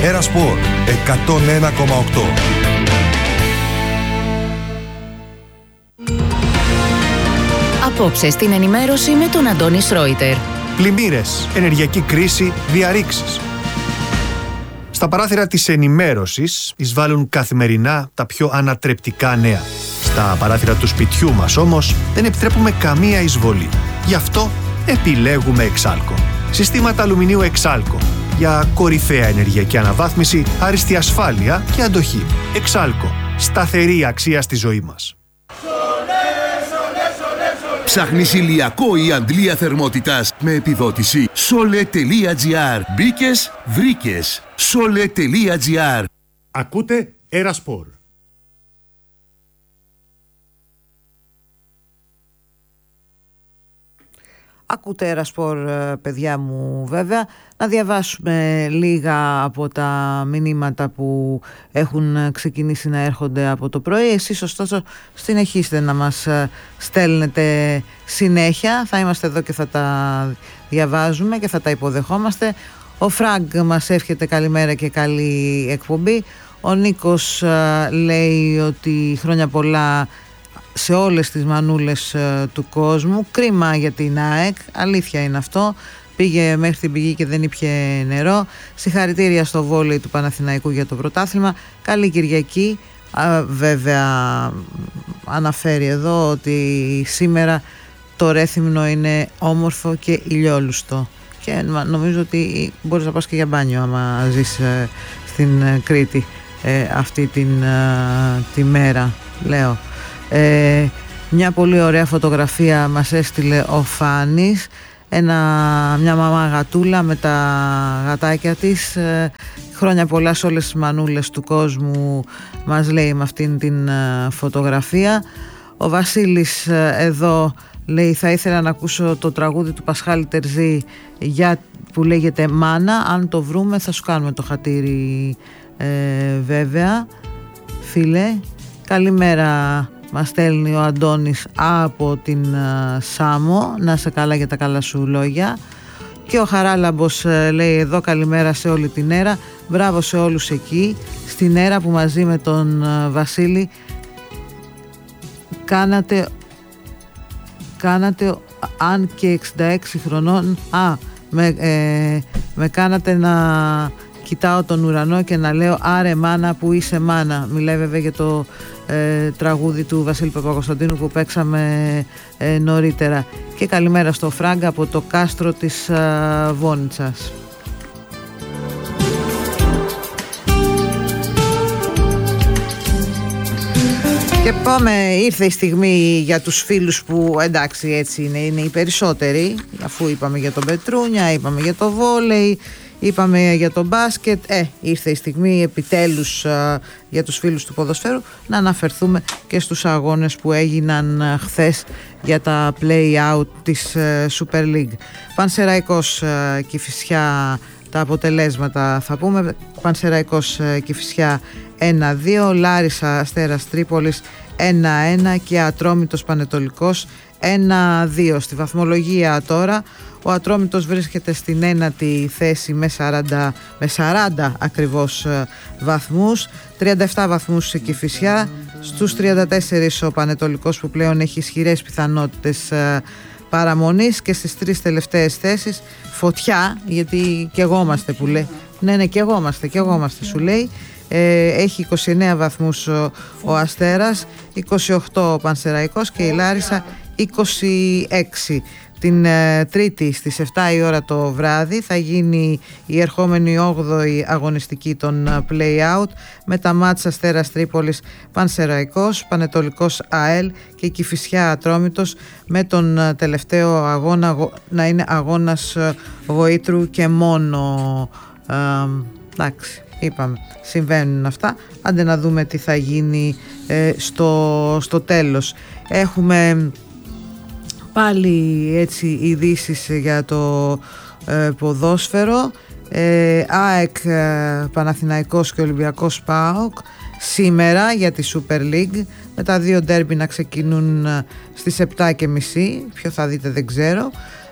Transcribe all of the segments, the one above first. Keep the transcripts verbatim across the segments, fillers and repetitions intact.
Ερασπορ εκατόν ένα κόμμα οκτώ. Απόψε στην ενημέρωση με τον Αντώνη Σρόιτερ. Πλημμύρες, ενεργειακή κρίση, διαρρήξεις. Στα παράθυρα της ενημέρωσης εισβάλλουν καθημερινά τα πιο ανατρεπτικά νέα. Στα παράθυρα του σπιτιού μας όμως δεν επιτρέπουμε καμία εισβολή. Γι' αυτό επιλέγουμε Εξάλκο. Συστήματα αλουμινίου Εξάλκο για κορυφαία ενεργειακή αναβάθμιση, άριστη ασφάλεια και αντοχή. Εξάλκο. Σταθερή αξία στη ζωή μας. Ψάχνεις ηλιακό ή αντλία θερμότητας με επιδότηση? Sole.gr. Μπήκες, βρήκες. Sole.gr. Ακούτε Ερασπορ. Ακούτε Ερασπορ, παιδιά μου, βέβαια. Να διαβάσουμε λίγα από τα μηνύματα που έχουν ξεκινήσει να έρχονται από το πρωί. Εσείς ωστόσο συνεχίστε να μας στέλνετε συνέχεια. Θα είμαστε εδώ και θα τα διαβάζουμε και θα τα υποδεχόμαστε. Ο Φραγκ μας εύχεται καλημέρα και καλή εκπομπή. Ο Νίκος λέει ότι χρόνια πολλά σε όλες τις μανούλες uh, του κόσμου. Κρίμα για την ΑΕΚ, αλήθεια είναι αυτό. Πήγε μέχρι την πηγή και δεν ήπιε νερό. Συγχαρητήρια στο βόλεϊ του Παναθηναϊκού για το πρωτάθλημα. Καλή Κυριακή. uh, Βέβαια αναφέρει εδώ ότι σήμερα το Ρέθυμνο είναι όμορφο και ηλιόλουστο. Και νομίζω ότι μπορείς να πας και για μπάνιο άμα ζεις uh, στην uh, Κρήτη uh, αυτή την uh, τη μέρα, λέω. Ε, μια πολύ ωραία φωτογραφία μας έστειλε ο Φάνης, ένα, μια μαμά γατούλα με τα γατάκια της. ε, Χρόνια πολλά σε όλες τις μανούλες του κόσμου, μας λέει με αυτήν την ε, φωτογραφία. Ο Βασίλης ε, εδώ λέει θα ήθελα να ακούσω το τραγούδι του Πασχάλη Τερζή για, που λέγεται Μάνα. Αν το βρούμε θα σου κάνουμε το χατήρι, ε, βέβαια. Φίλε, καλημέρα. Μας στέλνει ο Αντώνης από την uh, Σάμο. Να σε καλά για τα καλά σου λόγια. Και ο Χαράλαμπος uh, λέει εδώ καλημέρα σε όλη την έρα. Μπράβο σε όλους εκεί στην έρα που μαζί με τον uh, Βασίλη κάνατε κάνατε αν και εξήντα έξι χρονών α, με, ε, με κάνατε να κοιτάω τον ουρανό και να λέω άρε μάνα που είσαι μάνα. Μιλάει βέβαια για το ε, τραγούδι του Βασίλη Παπακοσταντίνου που παίξαμε ε, νωρίτερα. Και καλημέρα στο Φράγκα από το κάστρο της ε, Βόνιτσας. Και πάμε, ήρθε η στιγμή για τους φίλους που εντάξει έτσι είναι, είναι οι περισσότεροι, αφού είπαμε για τον Πετρούνια, είπαμε για το βόλεϊ, είπαμε για το μπάσκετ. Ε, ήρθε η στιγμή επιτέλους α, για τους φίλους του ποδοσφαίρου να αναφερθούμε και στους αγώνες που έγιναν α, χθες για τα play-out της α, Super League. Πανσεραϊκός α, Κηφισιά, τα αποτελέσματα θα πούμε. Πανσεραϊκός α, Κηφισιά ένα δύο, Λάρισα Αστέρας Τρίπολης ένα ένα και Ατρόμητος Πανετολικός ένα δύο. Στη βαθμολογία τώρα ο Ατρόμητος βρίσκεται στην ένατη θέση με σαράντα, με σαράντα ακριβώς βαθμούς, τριάντα επτά βαθμούς η Κηφισιά, στους τριάντα τέσσερα ο Πανετολικός που πλέον έχει ισχυρές πιθανότητες παραμονής, και στις τρεις τελευταίες θέσεις φωτιά, γιατί και εγώ είμαστε που λέει, ναι ναι και εγώ είμαστε, και εγώ είμαστε σου λέει. Ε, έχει είκοσι εννέα βαθμούς ο, ο Αστέρας, είκοσι οκτώ ο Πανσεραϊκός και η Λάρισα είκοσι έξι. Την ε, Τρίτη στις επτά η ώρα το βράδυ θα γίνει η ερχόμενη όγδοη αγωνιστική των uh, play-out με τα μάτς Αστέρας Τρίπολης Πανσεραϊκός, Πανετολικός ΑΕΛ και Κηφισιά Ατρόμητος, με τον uh, τελευταίο αγώνα γο, να είναι αγώνας uh, γοήτρου και μόνο. Uh, εντάξει, είπαμε, συμβαίνουν αυτά. Άντε να δούμε τι θα γίνει ε, στο, στο τέλος. Έχουμε πάλι έτσι ειδήσεις για το ε, ποδόσφαιρο. ε, ΑΕΚ, ε, Παναθηναϊκός και Ολυμπιακός ΠΑΟΚ σήμερα για τη Super League, με τα δύο ντέρμπι να ξεκινούν στις επτά και μισή. Ποιο θα δείτε δεν ξέρω.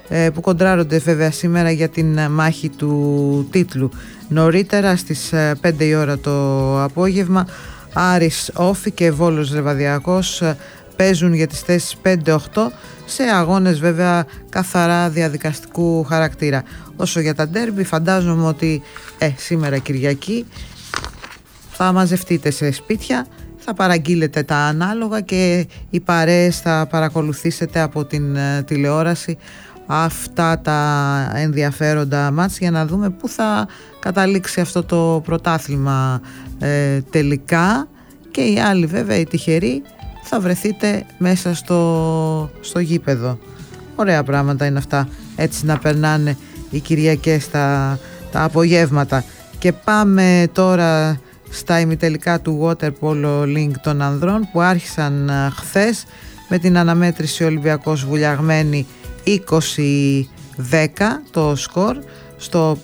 που κοντράρονται βέβαια σήμερα για την μάχη του τίτλου. Νωρίτερα στις πέντε η ώρα το απόγευμα, Άρης Όφη και Βόλος Λεβαδιακός παίζουν για τις θέσεις πέντε οκτώ σε αγώνες βέβαια καθαρά διαδικαστικού χαρακτήρα. Όσο για τα ντέρμπι, φαντάζομαι ότι ε, σήμερα Κυριακή θα μαζευτείτε σε σπίτια, θα παραγγείλετε τα ανάλογα και οι παρέες θα παρακολουθήσετε από την ε, τηλεόραση αυτά τα ενδιαφέροντα μάτς για να δούμε πού θα καταλήξει αυτό το πρωτάθλημα ε, τελικά, και οι άλλοι βέβαια οι τυχεροί θα βρεθείτε μέσα στο, στο γήπεδο. Ωραία πράγματα είναι αυτά, έτσι να περνάνε οι Κυριακές τα, τα απογεύματα. Και πάμε τώρα στα ημιτελικά του Water Polo League των ανδρών που άρχισαν χθες με την αναμέτρηση Ολυμπιακός Βουλιαγμένη είκοσι δέκα το σκορ στο,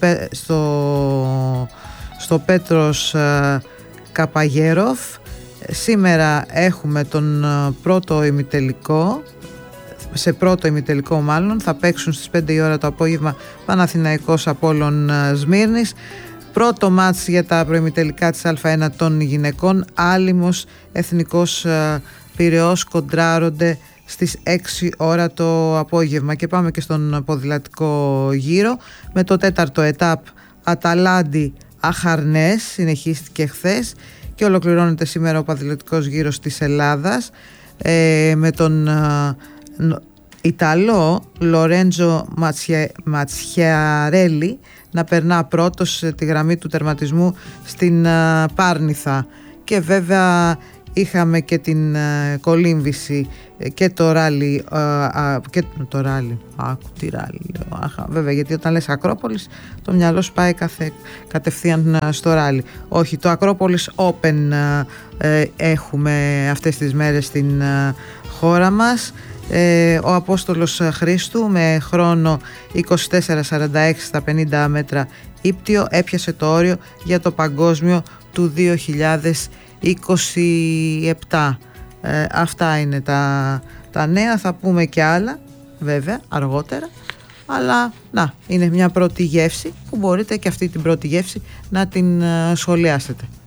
στο, στο Πέτρος Καπαγέροφ. Σήμερα έχουμε τον πρώτο ημιτελικό, σε πρώτο ημιτελικό μάλλον, θα παίξουν στις πέντε η ώρα το απόγευμα Παναθηναϊκός Απόλλων Σμύρνης. Πρώτο μάτς για τα προημιτελικά της Α1 των γυναικών, Άλυμος Εθνικός Πειραιώς κοντράρονται στις έξι ώρα το απόγευμα. Και πάμε και στον ποδηλατικό γύρο με το τέταρτο ετάπ Αταλάντη Αχαρνές, συνεχίστηκε χθες και ολοκληρώνεται σήμερα ο ποδηλατικός γύρος της Ελλάδας ε, με τον ε, Ιταλό Λορέντζο Ματσιαρέλη να περνά πρώτος τη γραμμή του τερματισμού στην ε, Πάρνηθα. Και βέβαια είχαμε και την ε, κολύμβηση και το ράλι ε, και το ράλι άκου τι ράλι λέω, αχα, βέβαια, γιατί όταν λες Ακρόπολης το μυαλό σου πάει καθε, κατευθείαν στο ράλι. Όχι, το Ακρόπολης Open ε, έχουμε αυτές τις μέρες στην ε, χώρα μας. ε, ο Απόστολος Χρήστου με χρόνο είκοσι τέσσερα σαράντα έξι στα πενήντα μέτρα ύπτιο έπιασε το όριο για το παγκόσμιο του δύο χιλιάδες είκοσι επτά. Ε, αυτά είναι τα, τα νέα, θα πούμε και άλλα βέβαια αργότερα, αλλά να, είναι μια πρώτη γεύση που μπορείτε και αυτή την πρώτη γεύση να την uh, σχολιάσετε.